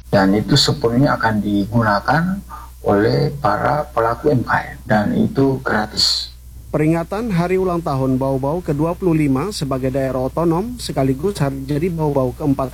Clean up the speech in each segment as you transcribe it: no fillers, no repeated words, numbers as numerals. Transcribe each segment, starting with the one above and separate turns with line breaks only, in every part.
dan itu sepenuhnya akan digunakan oleh para pelaku UMKM dan itu gratis.
Peringatan Hari Ulang Tahun Bau-Bau ke-25 sebagai daerah otonom sekaligus hari jadi Bau-Bau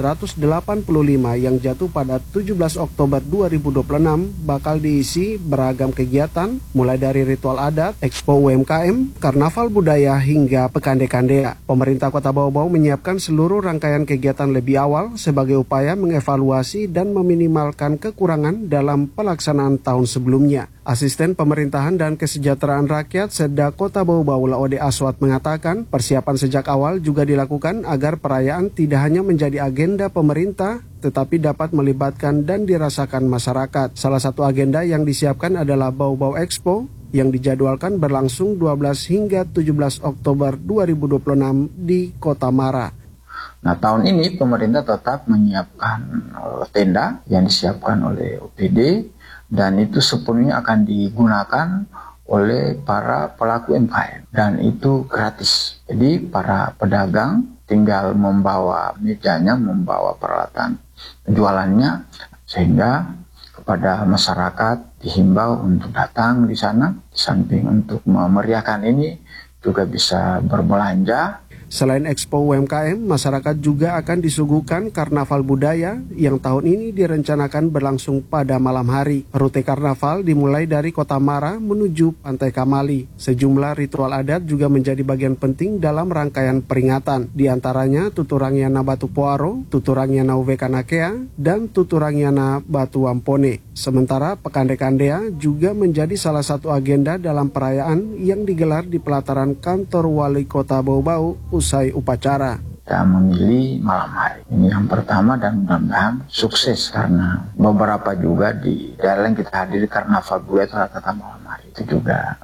ke-485 yang jatuh pada 17 Oktober 2026 bakal diisi beragam kegiatan mulai dari ritual adat, expo UMKM, karnaval budaya hingga pekande-kandea. Pemerintah Kota Bau-Bau menyiapkan seluruh rangkaian kegiatan lebih awal sebagai upaya mengevaluasi dan meminimalkan kekurangan dalam pelaksanaan tahun sebelumnya. Asisten Pemerintahan dan Kesejahteraan Rakyat Sedda Kota Bau-Bau Laode Aswat mengatakan persiapan sejak awal juga dilakukan agar perayaan tidak hanya menjadi agenda pemerintah tetapi dapat melibatkan dan dirasakan masyarakat. Salah satu agenda yang disiapkan adalah Bau-Bau Expo yang dijadwalkan berlangsung 12 hingga 17 Oktober 2026 di Kota Mara.
Nah, tahun ini pemerintah tetap menyiapkan tenda yang disiapkan oleh OPD dan itu sepenuhnya akan digunakan oleh para pelaku UMKM dan itu gratis. Jadi para pedagang tinggal membawa mejanya, membawa peralatan penjualannya sehingga kepada masyarakat dihimbau untuk datang di sana. Di samping untuk memeriahkan ini juga bisa berbelanja.
Selain Expo UMKM, masyarakat juga akan disuguhkan karnaval budaya yang tahun ini direncanakan berlangsung pada malam hari. Rute karnaval dimulai dari Kota Mara menuju Pantai Kamali. Sejumlah ritual adat juga menjadi bagian penting dalam rangkaian peringatan. Di antaranya Tuturangiana Batu Poaro, Tuturangiana Uvekanakea, dan Tuturangiana Batu Ampone. Sementara pekande-kandea juga menjadi salah satu agenda dalam perayaan yang digelar di pelataran kantor Wali Kota Bau-Bau usai upacara.
Kita memilih malam hari. Ini yang pertama dan mudah-mudahan sukses karena beberapa juga di daerah yang kita hadiri karnaval budaya rata-rata malam hari itu juga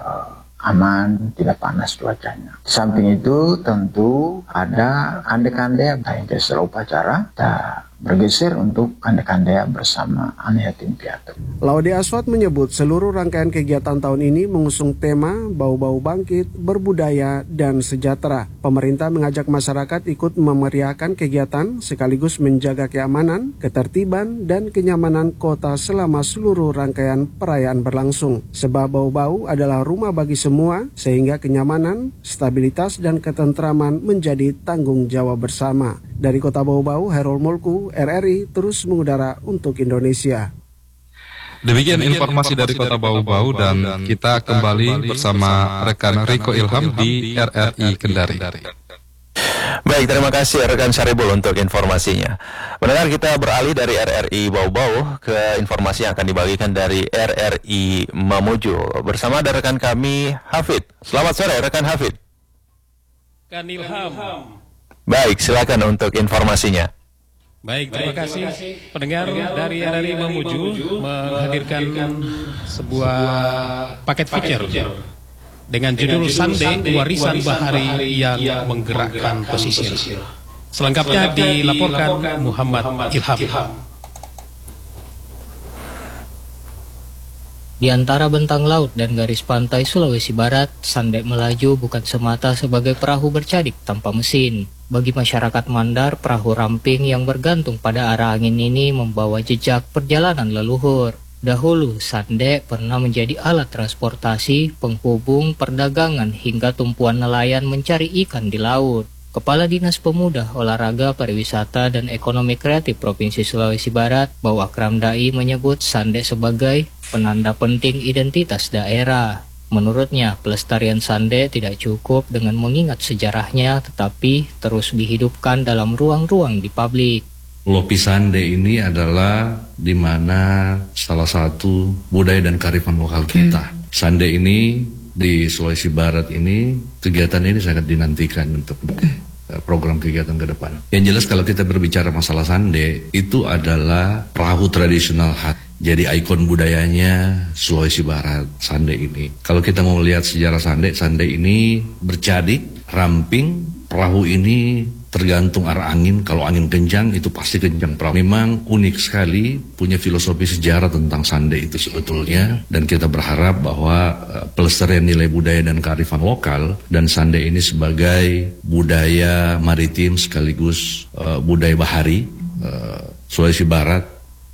aman, tidak panas cuacanya. Di samping itu tentu ada kande-kande yang setelah upacara kita bergeser untuk kande-kandea bersama anak yatim piatu.
Laode Aswat menyebut seluruh rangkaian kegiatan tahun ini mengusung tema Bau-Bau Bangkit, Berbudaya, dan Sejahtera. Pemerintah mengajak masyarakat ikut memeriahkan kegiatan sekaligus menjaga keamanan, ketertiban, dan kenyamanan kota selama seluruh rangkaian perayaan berlangsung. Sebab Bau-Bau adalah rumah bagi semua, sehingga kenyamanan, stabilitas, dan ketentraman menjadi tanggung jawab bersama. Dari Kota Bau-Bau, Herul Mulku, RRI terus mengudara untuk Indonesia.
Demikian informasi dari Kota Bau-Bau dan kita kembali bersama rekan Riko Ilham di RRI Kendari.
Baik, terima kasih rekan Syaribul untuk informasinya. Mendengar, kita beralih dari RRI Bau-Bau ke informasi yang akan dibagikan dari RRI Mamuju. Bersama ada rekan kami Hafid. Selamat sore rekan Hafid.
Rekan Ilham.
Baik, silakan untuk informasinya.
Baik, terima kasih pendengar dari RRI Mamuju menghadirkan sebuah paket feature dengan judul Sande Warisan Bahari yang Menggerakkan Pesisir. Selengkapnya dilaporkan Muhammad Ilham.
Di antara bentang laut dan garis pantai Sulawesi Barat, Sande melaju bukan semata sebagai perahu bercadik tanpa mesin. Bagi masyarakat Mandar, perahu ramping yang bergantung pada arah angin ini membawa jejak perjalanan leluhur. Dahulu, Sande pernah menjadi alat transportasi, penghubung, perdagangan, hingga tumpuan nelayan mencari ikan di laut. Kepala Dinas Pemuda, Olahraga, Pariwisata, dan Ekonomi Kreatif Provinsi Sulawesi Barat, Bau Akram Dai, menyebut Sande sebagai penanda penting identitas daerah. Menurutnya, pelestarian Sande tidak cukup dengan mengingat sejarahnya, tetapi terus dihidupkan dalam ruang-ruang di publik.
Lopi Sande ini adalah di mana salah satu budaya dan kearifan lokal kita. Sande ini di Sulawesi Barat ini, kegiatan ini sangat dinantikan untuk program kegiatan ke depan. Yang jelas kalau kita berbicara masalah Sande, itu adalah perahu tradisional khas. Jadi ikon budayanya Sulawesi Barat, Sande ini. Kalau kita mau lihat sejarah Sande, Sande ini bercadik, ramping, perahu ini tergantung arah angin. Kalau angin kencang itu pasti kencang perahu. Memang unik sekali, punya filosofi sejarah tentang Sande itu sebetulnya. Dan kita berharap bahwa pelestarian nilai budaya dan kearifan lokal dan Sande ini sebagai budaya maritim sekaligus budaya bahari Sulawesi Barat